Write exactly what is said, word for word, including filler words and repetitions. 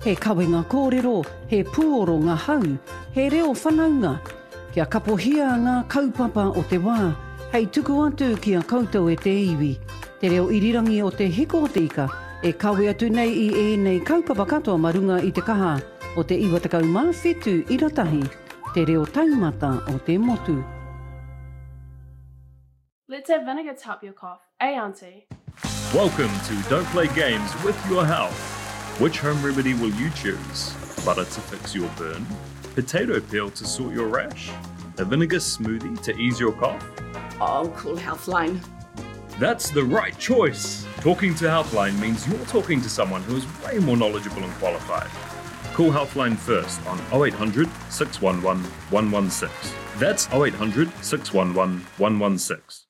He kawenga kōrero, he puoro ngā hau, he reo whanaunga. Kia kapohia ngā kaupapa o te wā, hei tuku atu kia koutou e te iwi. Te reo irirangi o te hiko o te ika, e kawe atu nei i e nei kaupapa katoa marunga i te kaha o te iwa takau mawhetu i ratahi, te reo taumata o te motu. Let's have vinegar to help your cough. Eh, Auntie? Welcome to Don't Play Games with Your Health. Which home remedy will you choose? Butter to fix your burn? Potato peel to sort your rash? A vinegar smoothie to ease your cough? Oh, Cool Healthline. That's the right choice! Talking to Healthline means you're talking to someone who is way more knowledgeable and qualified. Call Healthline first on oh eight hundred, six one one, one one six. That's oh eight hundred, six one one, one one six.